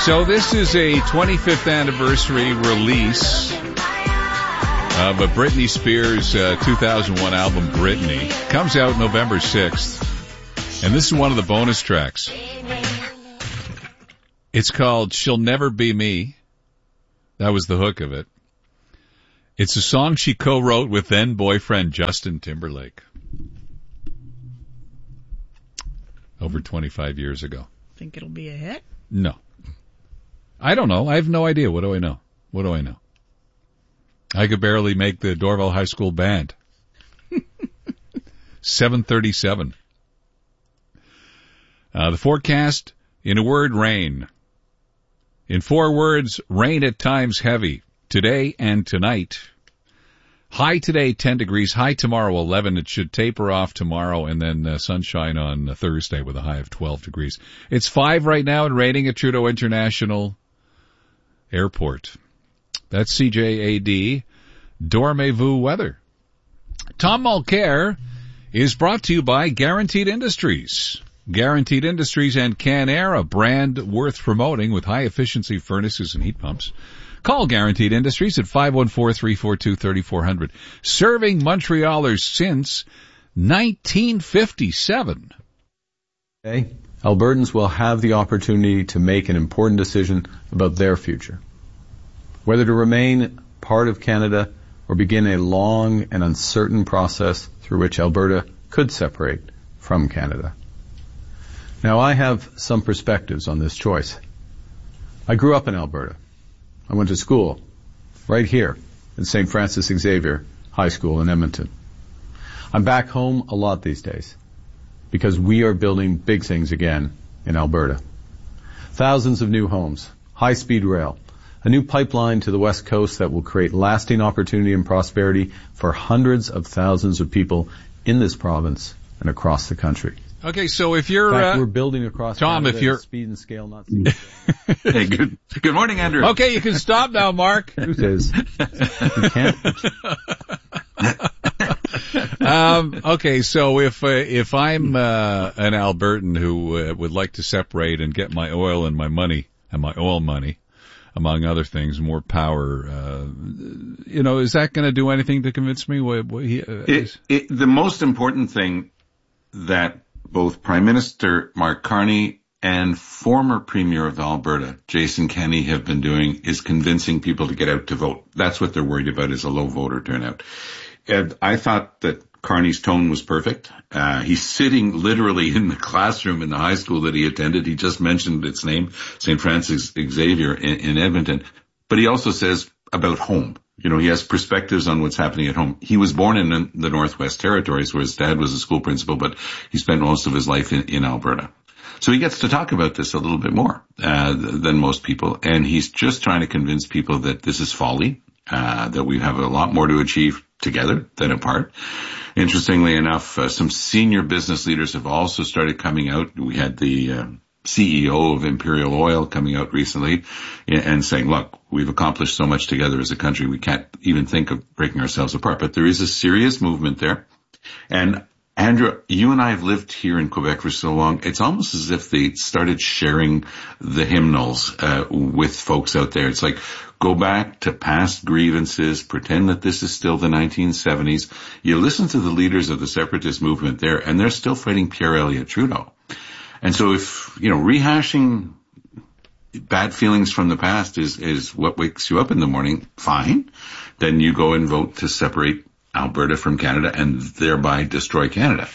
So this is a 25th anniversary release of a Britney Spears 2001 album, Britney. Comes out November 6th. And this is one of the bonus tracks. It's called She'll Never Be Me. That was the hook of it. It's a song she co-wrote with then-boyfriend Justin Timberlake. Over 25 years ago. Think it'll be a hit? No. I don't know. I have no idea. What do I know? What do I know? I could barely make the Dorval High School band. 7:37. The forecast, in a word, rain. In 4 words, rain at times heavy. Today and tonight. High today, 10 degrees. High tomorrow, 11. It should taper off tomorrow, and then sunshine on Thursday with a high of 12 degrees. It's 5 right now and raining at Trudeau International Airport. That's CJAD Dormez-vous weather. Tom Mulcair is brought to you by Guaranteed Industries. Guaranteed Industries and Can-Air, a brand worth promoting with high-efficiency furnaces and heat pumps. Call Guaranteed Industries at 514-342-3400. Serving Montrealers since 1957. Okay. Albertans will have the opportunity to make an important decision about their future. Whether to remain part of Canada or begin a long and uncertain process through which Alberta could separate from Canada. Now, I have some perspectives on this choice. I grew up in Alberta. I went to school right here at St. Francis Xavier High School in Edmonton. I'm back home a lot these days because we are building big things again in Alberta. Thousands of new homes, high-speed rail, a new pipeline to the West Coast that will create lasting opportunity and prosperity for hundreds of thousands of people in this province and across the country. Okay, so if you're... In fact, we're building across Tom, Canada if you're... at speed and scale not seen. Hey, good morning, Andrew. Okay, you can stop now, Mark. Truth is, you can't... Okay, so if I'm an Albertan who would like to separate and get my oil and my money, and my oil money, among other things, more power, is that going to do anything to convince me? The most important thing that both Prime Minister Mark Carney and former Premier of Alberta, Jason Kenney, have been doing is convincing people to get out to vote. That's what they're worried about, is a low voter turnout. And I thought that Carney's tone was perfect. He's sitting literally in the classroom in the high school that he attended. He just mentioned its name, St. Francis Xavier in Edmonton. But he also says about home. He has perspectives on what's happening at home. He was born in the Northwest Territories where his dad was a school principal, but he spent most of his life in Alberta. So he gets to talk about this a little bit more than most people. And he's just trying to convince people that this is folly, that we have a lot more to achieve together than apart. Interestingly enough, some senior business leaders have also started coming out. We had the CEO of Imperial Oil coming out recently and saying, look, we've accomplished so much together as a country, we can't even think of breaking ourselves apart. But there is a serious movement there. And Andrew, you and I have lived here in Quebec for so long, it's almost as if they started sharing the hymnals with folks out there. It's like, go back to past grievances, pretend that this is still the 1970s. You listen to the leaders of the separatist movement there, and they're still fighting Pierre Elliott Trudeau. And so if, rehashing bad feelings from the past is what wakes you up in the morning, fine. Then you go and vote to separate Alberta from Canada and thereby destroy Canada.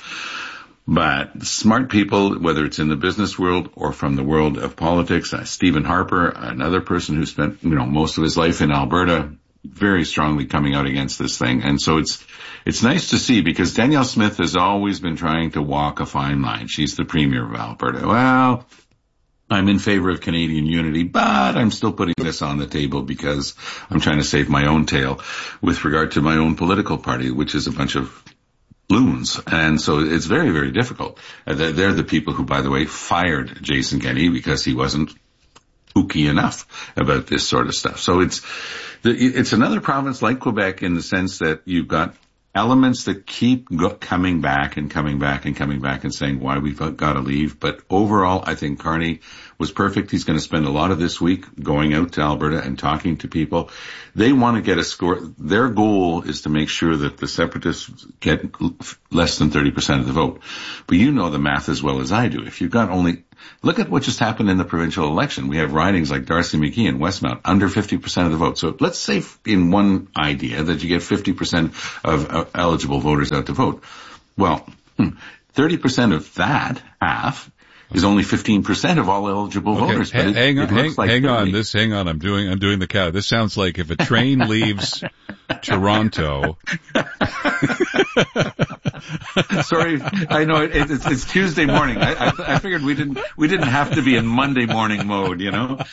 But smart people, whether it's in the business world or from the world of politics, Stephen Harper, another person who spent, most of his life in Alberta, very strongly coming out against this thing. And so it's nice to see, because Danielle Smith has always been trying to walk a fine line. She's the Premier of Alberta. Well, I'm in favor of Canadian unity, but I'm still putting this on the table because I'm trying to save my own tail with regard to my own political party, which is a bunch of loons. And so it's very, very difficult. They're the people who, by the way, fired Jason Kenney because he wasn't kooky enough about this sort of stuff. So it's another province like Quebec in the sense that you've got elements that keep coming back and coming back and coming back and saying why we've got to leave. But overall, I think Carney was perfect. He's going to spend a lot of this week going out to Alberta and talking to people. They want to get a score. Their goal is to make sure that the Separatists get less than 30% of the vote. But you know the math as well as I do. If you've got only, look at what just happened in the provincial election. We have ridings like Darcy McGee and Westmount under 50% of the vote. So let's say in one idea that you get 50% of eligible voters out to vote. Well, 30% of that, half, is only 15% of all eligible voters. Hang on. I'm doing the count. This sounds like if a train leaves Toronto. Sorry, I know it's Tuesday morning. I figured we didn't have to be in Monday morning mode, you know.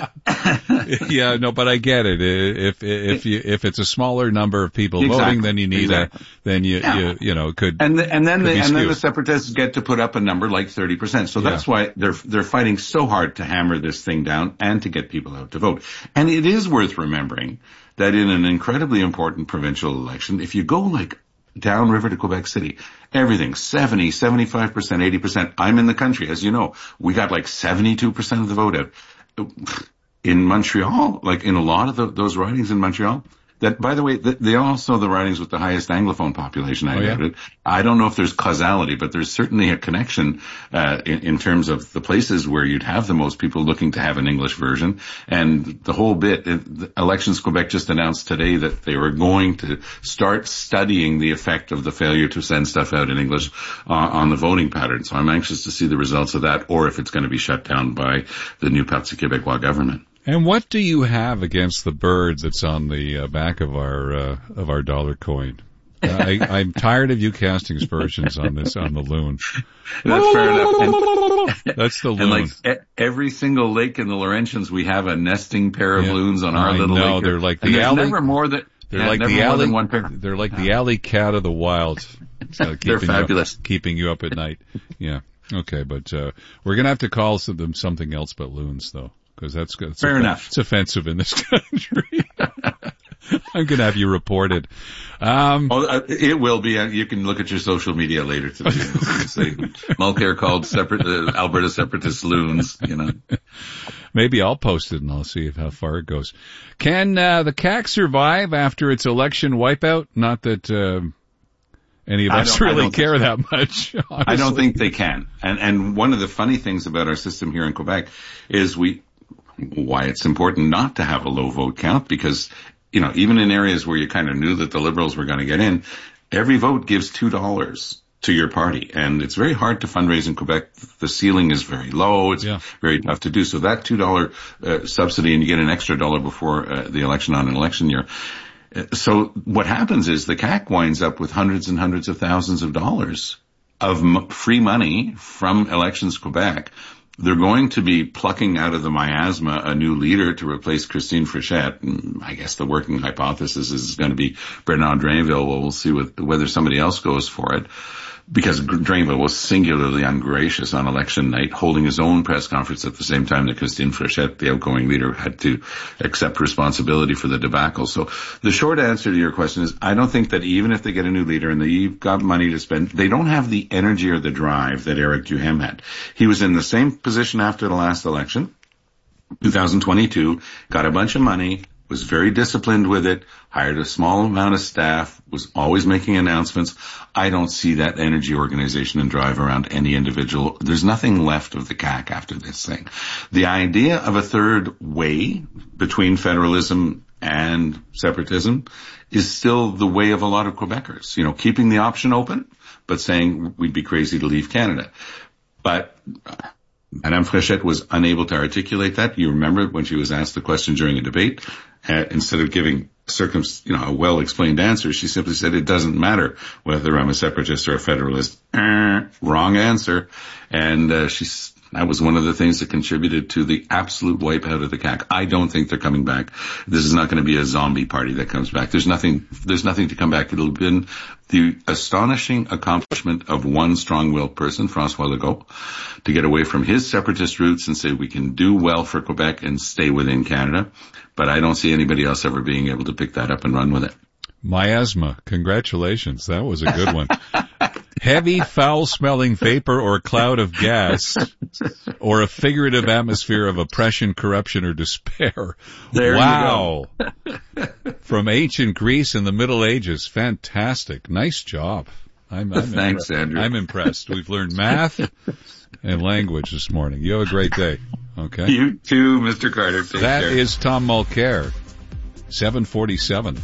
Yeah, no, but I get it. If it's a smaller number of people voting, then you need you know, could. And then the Separatists get to put up a number like 30%. So that's why they're fighting so hard to hammer this thing down and to get people out to vote. And it is worth remembering that in an incredibly important provincial election, if you go like downriver to Quebec City, everything 70, 75%, 80%. I'm in the country, as you know. We got like 72% of the vote out. In Montreal, like in a lot of those ridings in Montreal, that, by the way, they are also the ridings with the highest Anglophone population. I don't know if there's causality, but there's certainly a connection in terms of the places where you'd have the most people looking to have an English version. And the whole bit, Elections Quebec just announced today that they were going to start studying the effect of the failure to send stuff out in English on the voting pattern. So I'm anxious to see the results of that, or if it's going to be shut down by the new Parti Québécois government. And what do you have against the bird that's on the back of our dollar coin? I'm tired of you casting aspersions on the loon. That's fair enough. That's the loon. And like every single lake in the Laurentians, we have a nesting pair of loons on our little lake. They're like the alley. Never more than they're like the alley. They're like the alley cat of the wild. They're fabulous, keeping you up at night. Yeah. Okay, but we're gonna have to call them something else but loons, though. Because that's fair enough. It's offensive in this country. I'm going to have you reported. It will be. You can look at your social media later today and say Mulcair called Alberta separatist loons. You know, maybe I'll post it and I'll see how far it goes. Can the CAQ survive after its election wipeout? Not that any of us really care that much. Honestly. I don't think they can. And one of the funny things about our system here in Quebec is why it's important not to have a low vote count, because, you know, even in areas where you kind of knew that the Liberals were going to get in, every vote gives $2 to your party. And it's very hard to fundraise in Quebec. The ceiling is very low. It's very tough to do. So that $2 subsidy, and you get an extra dollar before the election on an election year. So what happens is the CAQ winds up with hundreds and hundreds of thousands of dollars of free money from Elections Quebec. They're going to be plucking out of the miasma a new leader to replace Christine Fréchette. I guess the working hypothesis is going to be Bernard Drainville. Well, we'll see whether somebody else goes for it, because Drainville was singularly ungracious on election night, holding his own press conference at the same time that Christine Fréchette, the outgoing leader, had to accept responsibility for the debacle. So the short answer to your question is, I don't think that even if they get a new leader and they've got money to spend, they don't have the energy or the drive that Eric Duhem had. He was in the same position after the last election, 2022, got a bunch of money, was very disciplined with it, hired a small amount of staff, was always making announcements. I don't see that energy, organization, and drive around any individual. There's nothing left of the CAQ after this thing. The idea of a third way between federalism and separatism is still the way of a lot of Quebecers. You know, keeping the option open, but saying we'd be crazy to leave Canada. But Madame Fréchette was unable to articulate that. You remember when she was asked the question during a debate, instead of giving a well-explained answer, she simply said, it doesn't matter whether I'm a separatist or a federalist. Wrong answer. And that was one of the things that contributed to the absolute wipeout of the CAQ. I don't think they're coming back. This is not going to be a zombie party that comes back. There's nothing to come back. It'll have been the astonishing accomplishment of one strong-willed person, François Legault, to get away from his separatist roots and say we can do well for Quebec and stay within Canada. But I don't see anybody else ever being able to pick that up and run with it. Miasma. Congratulations. That was a good one. Heavy, foul-smelling vapor or cloud of gas, or a figurative atmosphere of oppression, corruption, or despair. There wow. You go. From ancient Greece in the Middle Ages. Fantastic. Nice job. Thanks, Andrew. I'm impressed. We've learned math and language this morning. You have a great day. Okay. You too, Mr. Carter. Take that care. Is Tom Mulcair. 747.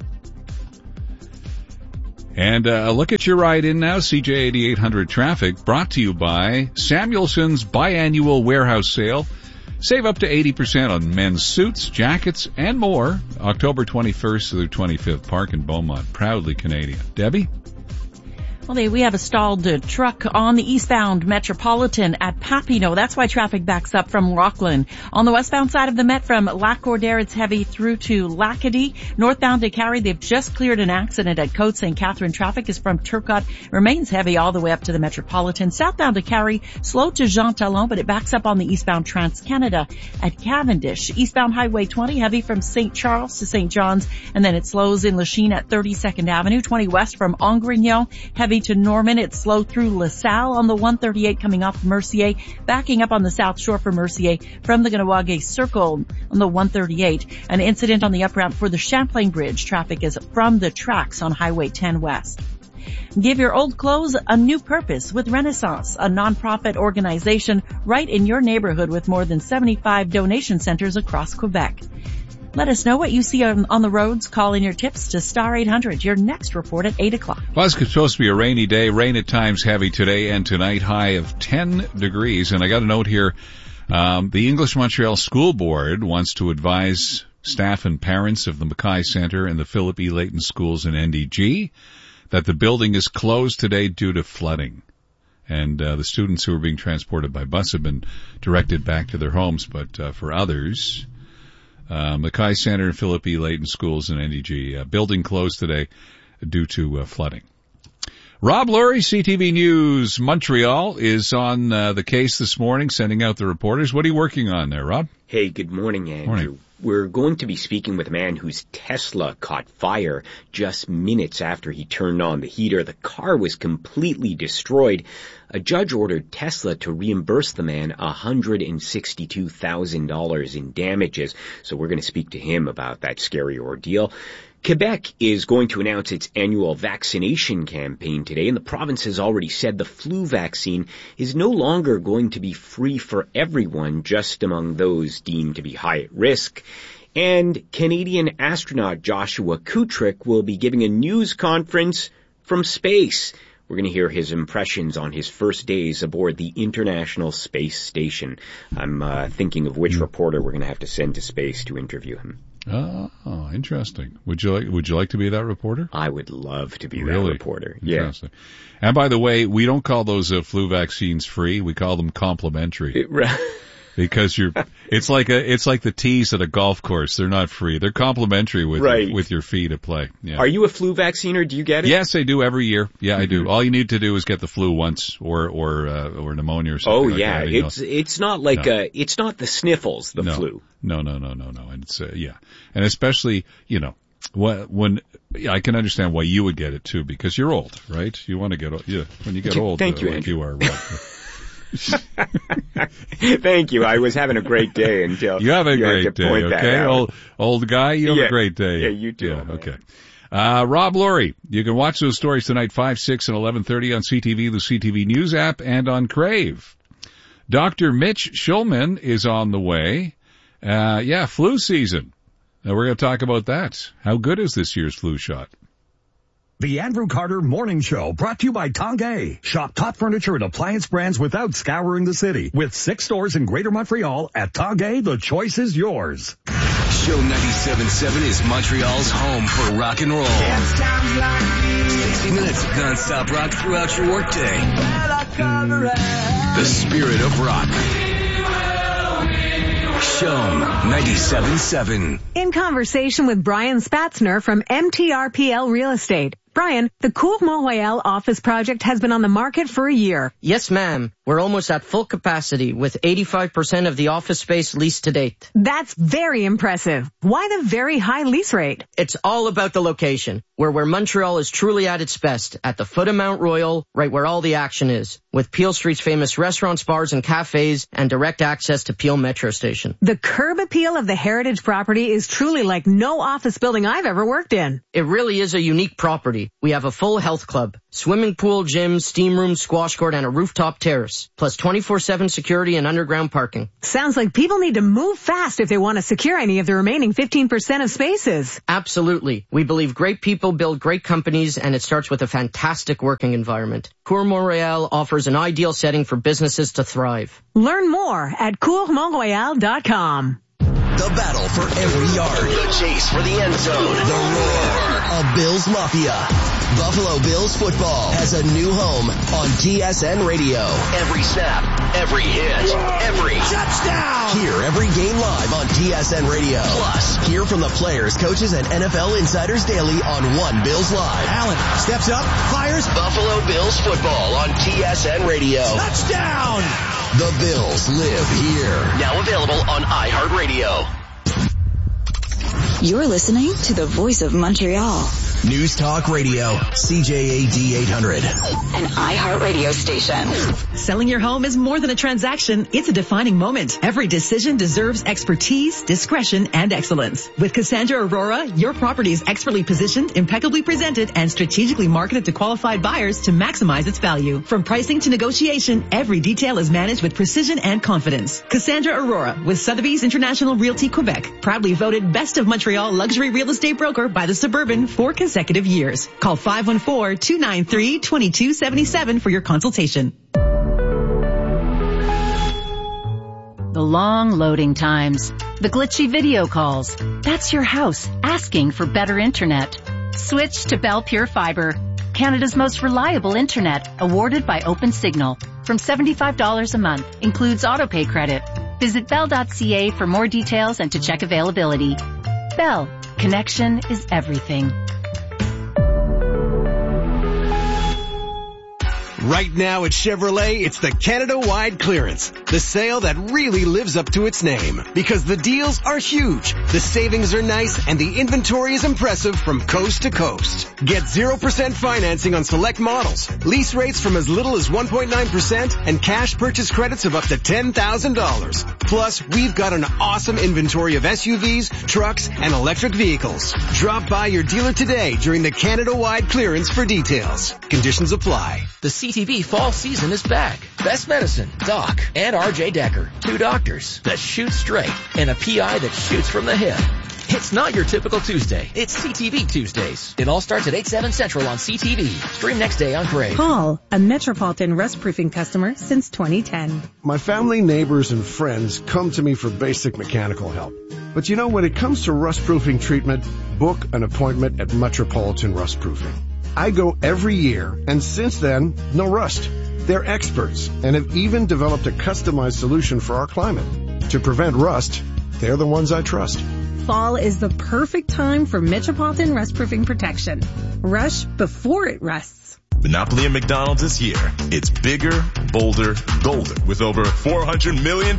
And look at your ride in now, CJ 8800 Traffic, brought to you by Samuelson's biannual warehouse sale. Save up to 80% on men's suits, jackets, and more. October 21st through 25th. Park in Beaumont. Proudly Canadian. Debbie? Well, we have a stalled truck on the eastbound Metropolitan at Papineau. That's why traffic backs up from Rockland. On the westbound side of the Met from Lac Cordaire, it's heavy through to Lacadie. Northbound to Carrie, they've just cleared an accident at Côte St. Catherine. Traffic is from Turcotte, remains heavy all the way up to the Metropolitan. Southbound to Carrie, slow to Jean Talon, but it backs up on the eastbound Trans-Canada at Cavendish. Eastbound Highway 20, heavy from St. Charles to St. John's, and then it slows in Lachine at 32nd Avenue. 20 west from Angrignon, heavy to Norman. It's slow through LaSalle on the 138 coming off Mercier, backing up on the South Shore for Mercier from the Ganawage Circle on the 138. An incident on the up ramp for the Champlain Bridge. Traffic is from the tracks on Highway 10 West. Give your old clothes a new purpose with Renaissance, a nonprofit organization right in your neighborhood with more than 75 donation centers across Quebec. Let us know what you see on the roads. Call in your tips to Star 800. Your next report at 8 o'clock. Well, it's supposed to be a rainy day. Rain at times heavy today and tonight. High of 10 degrees. And I got a note here. The English Montreal School Board wants to advise staff and parents of the Mackay Centre and the Philip E. Layton schools in NDG that the building is closed today due to flooding. And the students who are being transported by bus have been directed back to their homes. But for others... Mackay Centre and Philip E. Layton schools in NDG. Building closed today due to flooding. Rob Lurie, CTV News Montreal, is on the case this morning, sending out the reporters. What are you working on there, Rob? Hey, good morning, Andrew. Morning. We're going to be speaking with a man whose Tesla caught fire just minutes after he turned on the heater. The car was completely destroyed. A judge ordered Tesla to reimburse the man $162,000 in damages. So we're going to speak to him about that scary ordeal. Quebec is going to announce its annual vaccination campaign today, and the province has already said the flu vaccine is no longer going to be free for everyone, just among those deemed to be high at risk. And Canadian astronaut Joshua Kutrick will be giving a news conference from space. We're going to hear his impressions on his first days aboard the International Space Station. I'm thinking of which reporter we're going to have to send to space to interview him. Oh, interesting. Would you like to be that reporter? I would love to be Really? that reporter. Interesting. Yeah. And by the way, we don't call those flu vaccines free. We call them complimentary. Because it's like the tees at a golf course. They're not free. They're complimentary with your fee to play. Yeah. Are you a flu vacciner? Do you get it? Yes, I do every year. Yeah, I do. All you need to do is get the flu once or pneummonia or something. Oh, like yeah. that, It's not like it's not the sniffles, the flu. No. And it's yeah. And especially, when I can understand why you would get it too, because you're old, right? You want to get old. Yeah. When you get old, Thank you, like Andrew. you are, Rob. Thank you. I was having a great day until you have a great day. Point okay, old guy, you have a great day. Yeah, you too. Yeah, okay. Rob Lurie, you can watch those stories tonight, 5, 6, and 11:30 on CTV, the CTV News app, and on Crave. Dr. Mitch Schulman is on the way. Flu season. Now we're going to talk about that. How good is this year's flu shot? The Andrew Carter Morning Show, brought to you by Tanguay. Shop top furniture and appliance brands without scouring the city. With 6 stores in Greater Montreal, at Tanguay, the choice is yours. Show 97.7 is Montreal's home for rock and roll. 60 minutes of non-stop rock throughout your workday. The spirit of rock. Show 97.7. In conversation with Brian Spatzner from MTRPL Real Estate. Brian, the Cour Mont-Royal office project has been on the market for a year. Yes, ma'am. We're almost at full capacity with 85% of the office space leased to date. That's very impressive. Why the very high lease rate? It's all about the location. We're where Montreal is truly at its best, at the foot of Mount Royal, right where all the action is, with Peel Street's famous restaurants, bars, and cafes, and direct access to Peel Metro Station. The curb appeal of the heritage property is truly like no office building I've ever worked in. It really is a unique property. We have a full health club, swimming pool, gym, steam room, squash court, and a rooftop terrace, plus 24/7 security and underground parking. Sounds like people need to move fast if they want to secure any of the remaining 15% of spaces. Absolutely. We believe great people build great companies, and it starts with a fantastic working environment. Cour Mont-Royal offers an ideal setting for businesses to thrive. Learn more at courmontroyal.com. The battle for every yard. The chase for the end zone. The roar of Bills Mafia. Buffalo Bills football has a new home on TSN Radio. Every snap, every hit, every touchdown. Hear every game live on TSN Radio. Plus, hear from the players, coaches, and NFL insiders daily on One Bills Live. Allen steps up, fires. Buffalo Bills football on TSN Radio. Touchdown! The Bills live here. Now available on iHeartRadio. You're listening to the Voice of Montreal. News Talk Radio, CJAD 800. An iHeartRadio station. Selling your home is more than a transaction. It's a defining moment. Every decision deserves expertise, discretion, and excellence. With Cassandra Aurora, your property is expertly positioned, impeccably presented, and strategically marketed to qualified buyers to maximize its value. From pricing to negotiation, every detail is managed with precision and confidence. Cassandra Aurora with Sotheby's International Realty Quebec, proudly voted Best of Montreal Luxury Real Estate Broker by the Suburban for consecutive years. Call 514-293-2277 for your consultation. The long loading times, the glitchy video calls. That's your house asking for better internet. Switch to Bell Pure Fiber, Canada's most reliable internet, awarded by OpenSignal. From $75 a month, includes autopay credit. Visit bell.ca for more details and to check availability. Bell, connection is everything. Right now at Chevrolet, it's the Canada-wide clearance. The sale that really lives up to its name. Because the deals are huge, the savings are nice, and the inventory is impressive from coast to coast. Get 0% financing on select models, lease rates from as little as 1.9%, and cash purchase credits of up to $10,000. Plus, we've got an awesome inventory of SUVs, trucks, and electric vehicles. Drop by your dealer today during the Canada-wide clearance for details. Conditions apply. The CTV fall season is back. Best Medicine, Doc, and RJ Decker. Two doctors that shoot straight and a PI that shoots from the hip. It's not your typical Tuesday. It's CTV Tuesdays. It all starts at 8/7 Central on CTV. Stream next day on Crave. Paul, a Metropolitan Rust Proofing customer since 2010. My family, neighbors, and friends come to me for basic mechanical help. But you know, when it comes to rust proofing treatment, book an appointment at Metropolitan Rust Proofing. I go every year, and since then, no rust. They're experts and have even developed a customized solution for our climate. To prevent rust, they're the ones I trust. Fall is the perfect time for Metropolitan Rust Proofing protection. Rush before it rusts. Monopoly at McDonald's is here. It's bigger, bolder, golder with over $400 million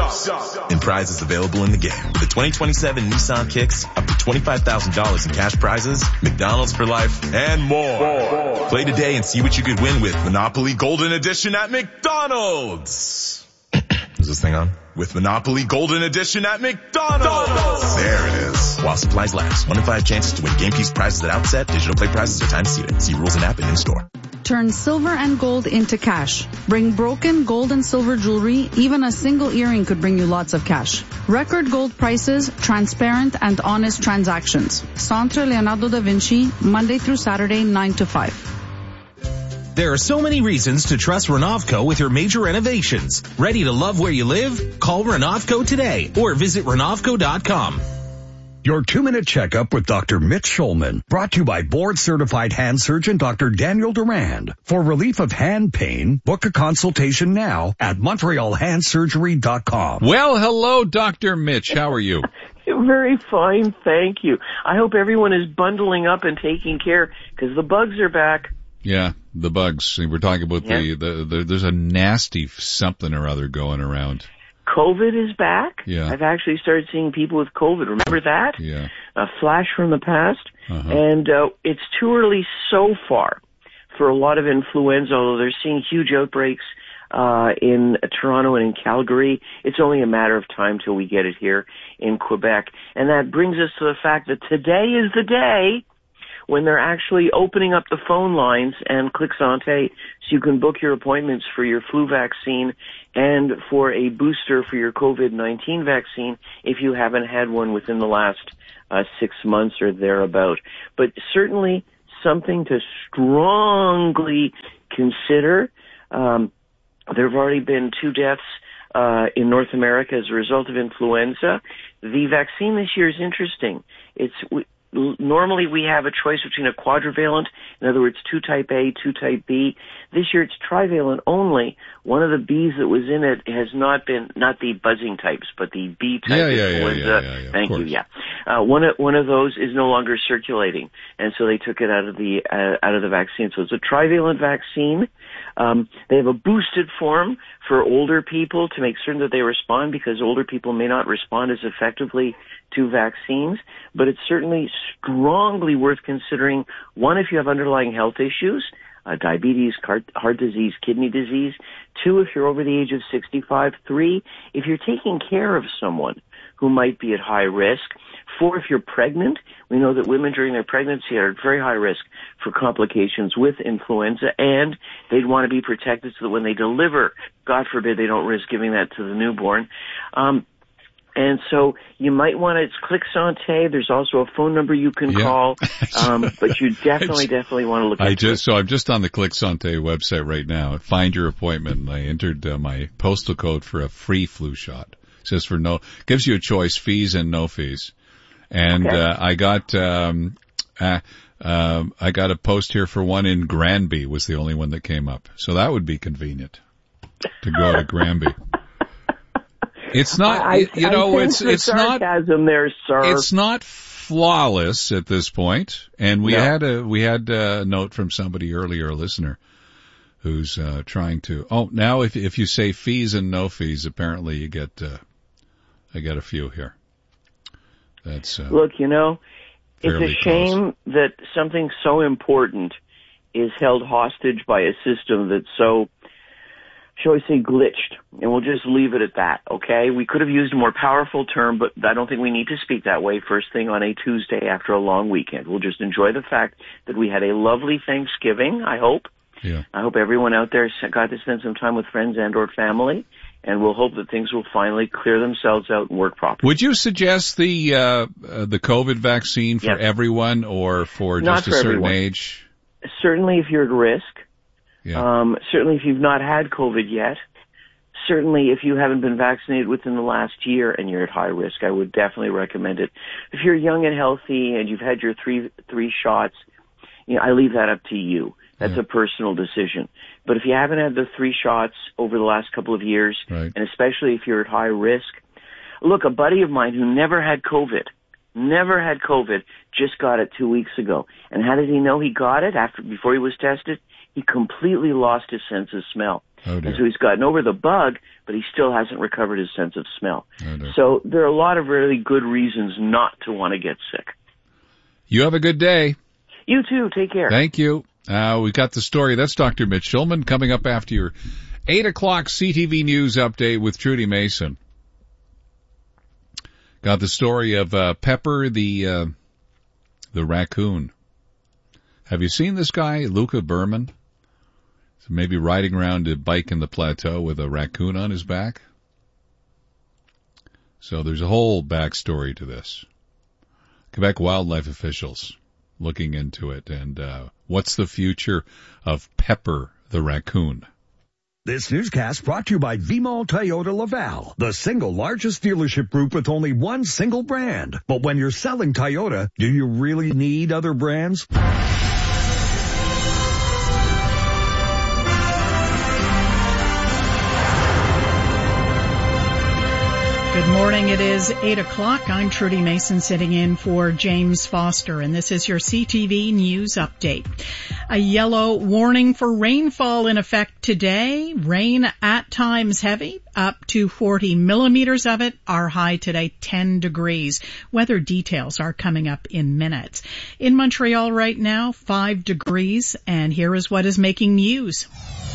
in prizes available in the game. The 2027 Nissan Kicks, up to $25,000 in cash prizes, McDonald's for life, and more. Play today and see what you could win with Monopoly Golden Edition at McDonald's. Is this thing on? With Monopoly Golden Edition at McDonald's. There it is. While supplies last. 1 in 5 chances to win game piece prizes at outset. Digital play prizes are time seated. See rules and app in store. Turn silver and gold into cash. Bring broken gold and silver jewelry. Even a single earring could bring you lots of cash. Record gold prices, transparent and honest transactions. Centre Leonardo da Vinci, Monday through Saturday, 9 to 5. There are so many reasons to trust Renovco with your major renovations. Ready to love where you live? Call Renovco today or visit Renovco.com. Your 2-minute checkup with Dr. Mitch Schulman, brought to you by board-certified hand surgeon Dr. Daniel Durand. For relief of hand pain, book a consultation now at MontrealHandSurgery.com. Well, hello, Dr. Mitch. How are you? Very fine, thank you. I hope everyone is bundling up and taking care, because the bugs are back. Yeah, the bugs. We're talking about there's a nasty something or other going around. COVID is back. Yeah. I've actually started seeing people with COVID. Remember that? Yeah. A flash from the past. Uh-huh. And it's too early so far for a lot of influenza, although they're seeing huge outbreaks in Toronto and in Calgary. It's only a matter of time till we get it here in Quebec. And that brings us to the fact that today is the day when they're actually opening up the phone lines and Clic Santé so you can book your appointments for your flu vaccine and for a booster for your COVID-19 vaccine if you haven't had one within the last 6 months or thereabout. But certainly something to strongly consider. There have already been 2 deaths in North America as a result of influenza. The vaccine this year is interesting. Normally we have a choice between a quadrivalent, in other words, 2 type A, 2 type B. This year it's trivalent only. One of the Bs that was in it has not been, not the buzzing types, but the B type influenza. Yeah, Thank you, one of those is no longer circulating, and so they took it out of the vaccine. So it's a trivalent vaccine. They have a boosted form for older people to make certain that they respond, because older people may not respond as effectively to vaccines, but it's certainly strongly worth considering. 1, if you have underlying health issues, diabetes, heart disease, kidney disease. 2, if you're over the age of 65. 3, if you're taking care of someone who might be at high risk. 4, if you're pregnant. We know that women during their pregnancy are at very high risk for complications with influenza, and they'd want to be protected so that when they deliver, God forbid, they don't risk giving that to the newborn. And so you might want to, it's Clic Santé. There's also a phone number you can call. But you definitely want to look at it. So I'm just on the Clic Santé website right now. Find your appointment. And I entered my postal code for a free flu shot. It says gives you a choice, fees and no fees. And, I got a post here for one in Granby was the only one that came up. So that would be convenient to go to Granby. It's not, it's not, there, sir. It's not flawless at this point. And we had a note from somebody earlier, a listener, who's, trying to, now if you say fees and no fees, apparently you get, I got a few here. That's, look, it's a shame that something so important is held hostage by a system that's so, shall we say, glitched, and we'll just leave it at that, okay? We could have used a more powerful term, but I don't think we need to speak that way first thing on a Tuesday after a long weekend. We'll just enjoy the fact that we had a lovely Thanksgiving, I hope. Yeah. I hope everyone out there got to spend some time with friends and or family, and we'll hope that things will finally clear themselves out and work properly. Would you suggest the COVID vaccine for everyone or for just a certain age? Certainly if you're at risk. Yeah. Certainly if you've not had COVID yet. Certainly if you haven't been vaccinated within the last year and you're at high risk, I would definitely recommend it. If you're young and healthy and you've had your three shots, I leave that up to you. That's a personal decision. But if you haven't had the 3 shots over the last couple of years, and especially if you're at high risk, look, a buddy of mine who never had COVID, just got it 2 weeks ago. And how did he know he got it before he was tested? He completely lost his sense of smell. Oh, and so he's gotten over the bug, but he still hasn't recovered his sense of smell. So there are a lot of really good reasons not to want to get sick. You have a good day. You too. Take care. Thank you. We got the story. That's Dr. Mitch Shulman coming up after your 8 o'clock CTV News update with Trudy Mason. Got the story of Pepper, the raccoon. Have you seen this guy, Luca Berman? Maybe riding around a bike in the plateau with a raccoon on his back. So there's a whole backstory to this. Quebec wildlife officials looking into it, and what's the future of Pepper the raccoon? This newscast brought to you by V-Mall Toyota Laval, the single largest dealership group with only one single brand. But when you're selling Toyota, do you really need other brands? Good Good morning. It is 8 o'clock. I'm Trudy Mason sitting in for James Foster, and this is your CTV News Update. A yellow warning for rainfall in effect today. Rain at times heavy, up to 40 millimeters of it. Our high today, 10 degrees. Weather details are coming up in minutes. In Montreal right now, 5 degrees, and here is what is making news.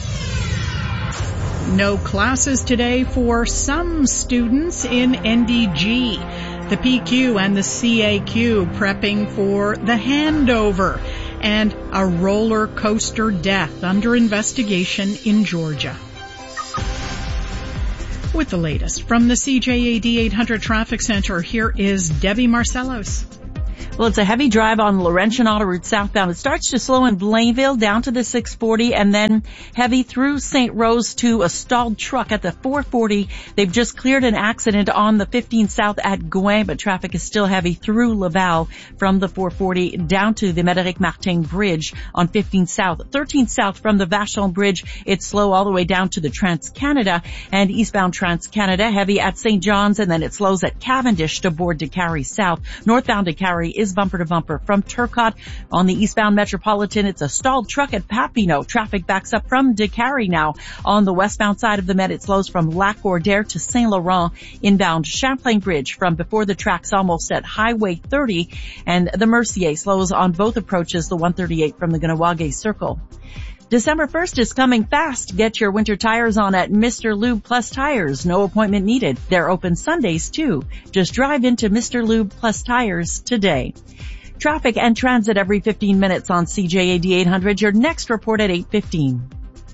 No classes today for some students in NDG. The PQ and the CAQ prepping for the handover, and a roller coaster death under investigation in Georgia. With the latest from the CJAD 800 Traffic Center, here is Debbie Marcellos. Well, it's a heavy drive on Laurentian Autoroute southbound. It starts to slow in Blainville down to the 640 and then heavy through St. Rose to a stalled truck at the 440. They've just cleared an accident on the 15 south at Gouin, but traffic is still heavy through Laval from the 440 down to the Médéric Martin Bridge on 15 south. 13 south from the Vachon Bridge, it's slow all the way down to the Trans-Canada, and eastbound Trans-Canada heavy at St. John's, and then it slows at Cavendish to board Décarie south. Northbound Décarie is bumper to bumper from Turcotte. On the eastbound Metropolitan, it's a stalled truck at Papineau. Traffic backs up from Décarie now. On the westbound side of the Met, it slows from Lac-Ordère to Saint-Laurent. Inbound Champlain Bridge from before the tracks almost at Highway 30. And the Mercier slows on both approaches, the 138 from the Ganawage Circle. December 1st is coming fast. Get your winter tires on at Mr. Lube Plus Tires. No appointment needed. They're open Sundays too. Just drive into Mr. Lube Plus Tires today. Traffic and transit every 15 minutes on CJAD 800. Your next report at 8:15.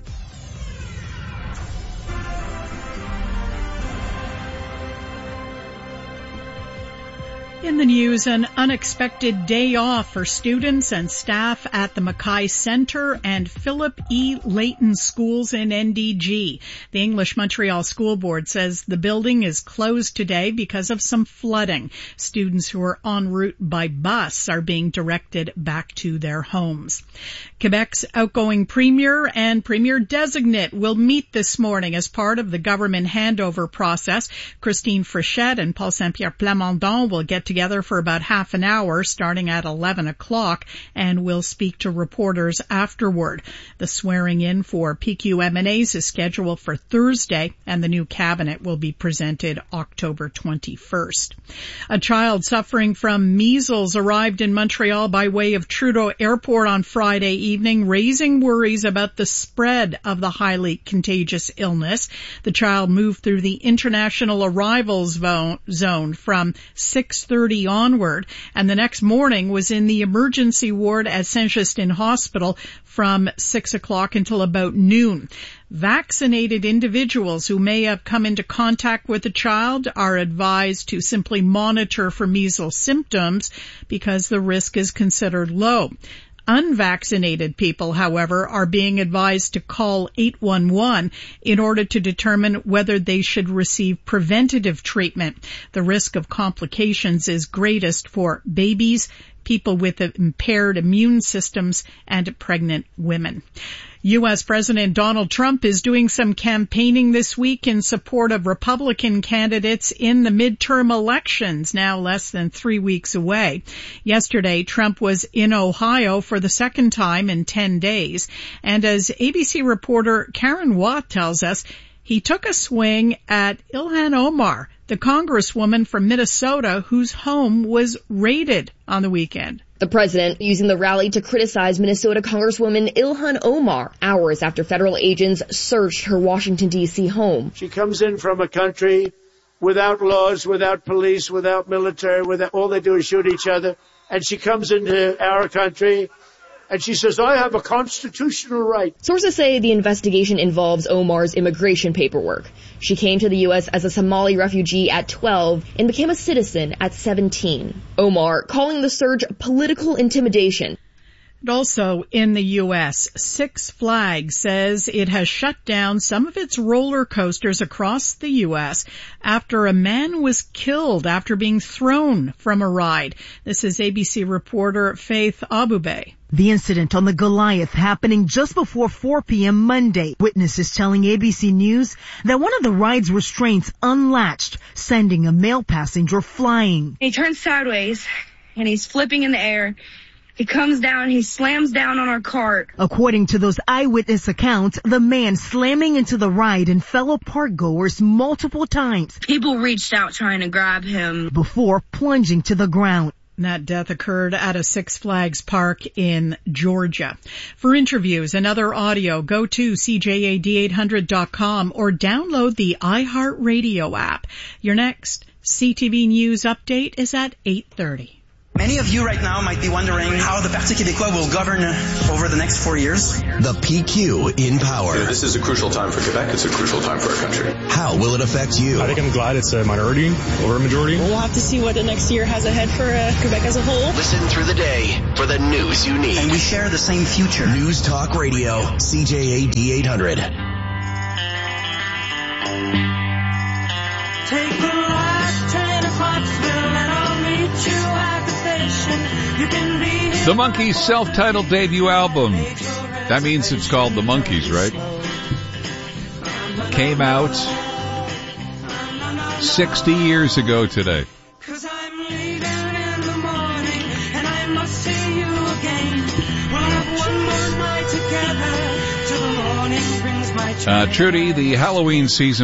In the news, an unexpected day off for students and staff at the Mackay Centre and Philip E. Layton schools in NDG. The English Montreal School Board says the building is closed today because of some flooding. Students who are en route by bus are being directed back to their homes. Quebec's outgoing premier and premier designate will meet this morning as part of the government handover process. Christine Frechette and Paul Saint-Pierre Plamondon will get together for about half an hour starting at 11 o'clock and will speak to reporters afterward. The swearing in for PQ MNAs is scheduled for Thursday, and the new cabinet will be presented October 21st. A child suffering from measles arrived in Montreal by way of Trudeau Airport on Friday evening, raising worries about the spread of the highly contagious illness. The child moved through the international arrivals zone from 6:30 onward, and the next morning was in the emergency ward at Saint-Justin Hospital from 6 o'clock until about noon. Vaccinated individuals who may have come into contact with the child are advised to simply monitor for measles symptoms because the risk is considered low. Unvaccinated people, however, are being advised to call 811 in order to determine whether they should receive preventative treatment. The risk of complications is greatest for babies, people with impaired immune systems, and pregnant women. U.S. President Donald Trump is doing some campaigning this week in support of Republican candidates in the midterm elections, now less than 3 weeks away. Yesterday, Trump was in Ohio for the second time in 10 days, and as ABC reporter Karen Watt tells us, he took a swing at Ilhan Omar, the congresswoman from Minnesota whose home was raided on the weekend. The president using the rally to criticize Minnesota Congresswoman Ilhan Omar hours after federal agents searched her Washington, D.C. home. She comes in from a country without laws, without police, without military, all they do is shoot each other. And she comes into our country and she says, I have a constitutional right. Sources say the investigation involves Omar's immigration paperwork. She came to the U.S. as a Somali refugee at 12 and became a citizen at 17. Omar calling the surge political intimidation. And also in the U.S., Six Flags says it has shut down some of its roller coasters across the U.S. after a man was killed after being thrown from a ride. This is ABC reporter Faith Abube. The incident on the Goliath happening just before 4 p.m. Monday. Witnesses telling ABC News that one of the ride's restraints unlatched, sending a male passenger flying. He turns sideways and he's flipping in the air. He comes down, he slams down on our cart. According to those eyewitness accounts, the man slamming into the ride and fellow parkgoers multiple times. People reached out trying to grab him before plunging to the ground. That death occurred at a Six Flags park in Georgia. For interviews and other audio, go to CJAD800.com or download the iHeartRadio app. Your next CTV News update is at 8:30. Many of you right now might be wondering how the Parti Québécois will govern over the next 4 years. The PQ in power. This is a crucial time for Quebec. It's a crucial time for our country. How will it affect you? I think I'm glad it's a minority over a majority. We'll have to see what the next year has ahead for Quebec as a whole. Listen through the day for the news you need. And we share the same future. News Talk Radio, CJAD 800. Take the last train to Pottsville and I'll meet you at the station. You can be The Monkees' self-titled debut album. That means it's called The Monkees, right? Came out 60 years ago today. Trudy, the Halloween season